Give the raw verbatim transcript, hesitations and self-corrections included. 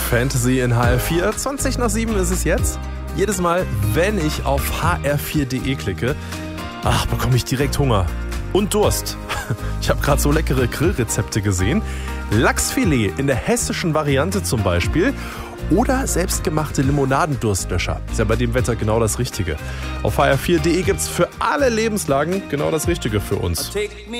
Fantasy in H R vier. zwanzig nach sieben ist es jetzt. Jedes Mal, wenn ich auf h r vier punkt d e klicke, ach, bekomme ich direkt Hunger. Und Durst. Ich habe gerade so leckere Grillrezepte gesehen. Lachsfilet in der hessischen Variante zum Beispiel. Oder selbstgemachte Limonadendurstlöscher. Ist ja bei dem Wetter genau das Richtige. Auf h r vier punkt d e gibt's für alle Lebenslagen genau das Richtige für uns.